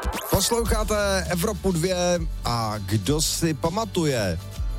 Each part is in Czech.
Posloucháte Evropu 2 a kdo si pamatuje,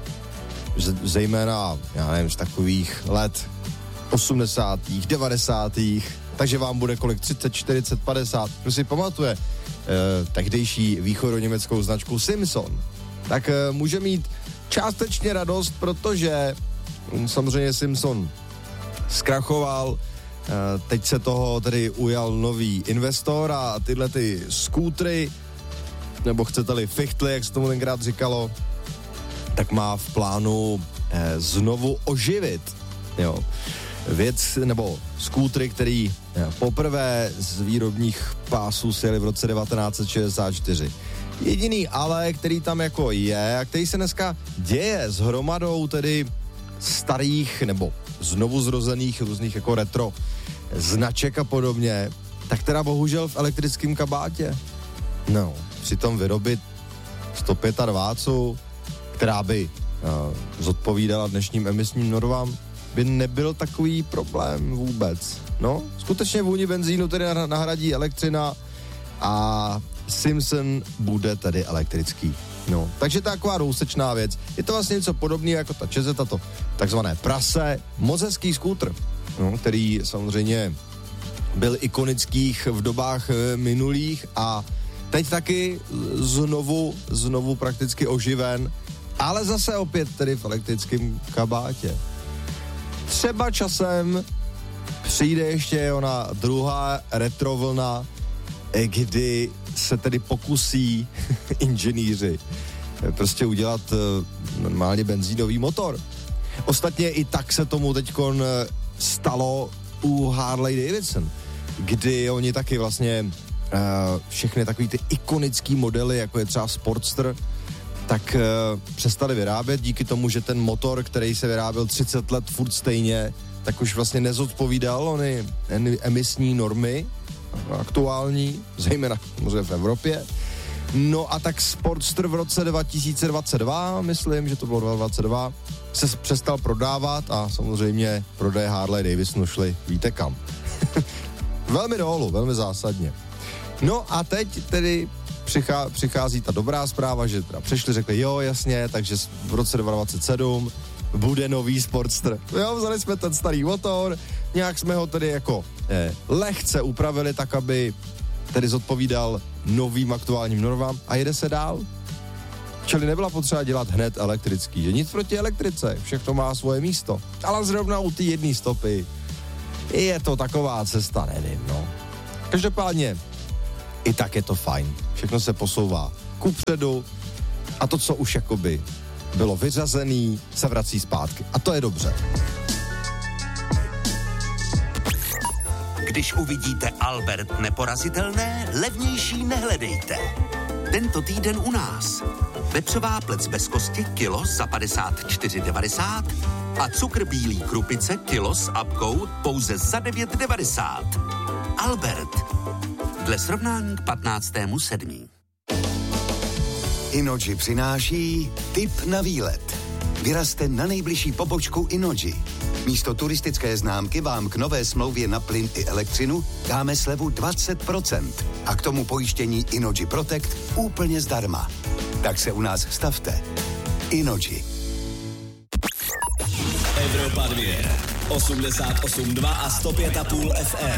zejména, já nevím, z takových let 80., 90., takže vám bude kolik, 30, 40, 50, kdo si pamatuje tehdejší východoněmeckou značku Simpson, tak může mít částečně radost, protože samozřejmě Simpson zkrachoval, teď se toho tedy ujal nový investor a tyhle ty skútry, nebo chcete-li fichtly, jak se tomu tenkrát říkalo, tak má v plánu znovu oživit, jo. Věc, nebo skútry, který poprvé z výrobních pásů sjeli v roce 1964. Jediný ale, který tam jako je a který se dneska děje s hromadou tedy starých nebo znovu zrozených různých jako retro značek a podobně, tak teda bohužel v elektrickém kabátě. No, přitom vyrobit 125, která by zodpovídala dnešním emisním normám, by nebyl takový problém vůbec. No, skutečně vůni benzínu tedy nahradí elektřina a Simpson bude tedy elektrický. No, takže taková dousečná věc. Je to vlastně něco podobného jako ta Čezeta, to takzvané prase, moc hezký skútr, no, který samozřejmě byl ikonických v dobách minulých a teď taky znovu prakticky oživen, ale zase opět tedy v elektrickém kabátě. Třeba časem přijde ještě ona druhá retro vlna, kdy se tedy pokusí inženýři prostě udělat normálně benzínový motor. Ostatně i tak se tomu teďkon stalo u Harley Davidson, kdy oni taky vlastně všechny takový ty ikonický modely, jako je třeba Sportster, tak přestali vyrábět díky tomu, že ten motor, který se vyráběl 30 let furt stejně, tak už vlastně nezodpovídal ony emisní normy aktuální, zejména samozřejmě v Evropě. No a tak Sportster v roce 2022, myslím, že to bylo 2022, se přestal prodávat a samozřejmě prodeje Harley Davidson šly víte kam. Velmi dolů, velmi zásadně. No a teď tedy přichází ta dobrá zpráva, že teda přišli, řekli jo, jasně, takže v roce 2027 bude nový Sportster. Jo, vzali jsme ten starý motor, nějak jsme ho tedy jako lehce upravili tak, aby tedy zodpovídal novým aktuálním normám a jede se dál. Čili nebyla potřeba dělat hned elektrický, že nic proti elektrice, všechno má svoje místo. Ale zrovna u té jedné stopy je to taková cesta, nevím, no. Každopádně i tak je to fajn. Všechno se posouvá kupředu a to, co už jakoby bylo vyřazený, se vrací zpátky. A to je dobře. Když uvidíte Albert neporazitelné, levnější nehledejte. Tento týden u nás. Vepřová plec bez kosti kilo za 54,90 a cukr bílý krupice kilo s apkou pouze za 9,90. Albert. Dle srovnání k 15.7. Innogy přináší tip na výlet. Vyrazte na nejbližší pobočku Innogy. Místo turistické známky vám k nové smlouvě na plyn i elektřinu dáme slevu 20% a k tomu pojištění Innogy Protect úplně zdarma. Tak se u nás stavte. Innogy. Evropa 2, 88,2 a 105,5 FM.